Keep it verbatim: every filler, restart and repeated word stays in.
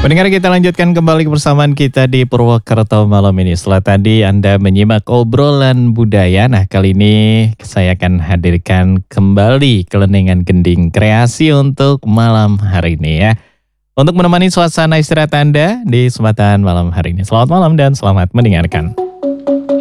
Pendengar, kita lanjutkan kembali kebersamaan kita di Purwokerto malam ini. Setelah tadi Anda menyimak obrolan budaya, nah kali ini saya akan hadirkan kembali kelenengan gending kreasi untuk malam hari ini ya. Untuk menemani suasana istirahat Anda di kesempatan malam hari ini. Selamat malam dan selamat mendengarkan.